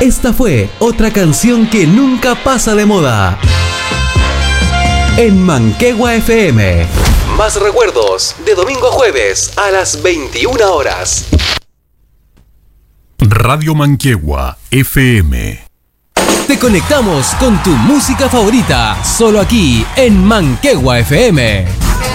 Esta fue otra canción que nunca pasa de moda. En Manquehue FM. Más recuerdos de domingo a jueves a las 21 horas. Radio Manquehue FM. Te conectamos con tu música favorita, solo aquí en Manquehue FM.